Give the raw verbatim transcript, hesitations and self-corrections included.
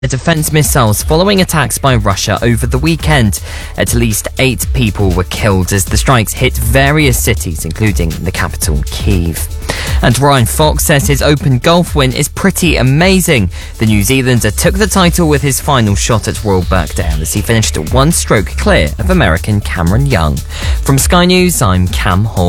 defense missiles following attacks by Russia over the weekend. At least eight people were killed as the strikes hit various cities, including the capital, Kyiv. And Ryan Fox says his Open golf win is pretty amazing. The New Zealander took the title with his final shot at Royal Birkdale as he finished one stroke clear of American Cameron Young. From Sky News, I'm Cam Hall.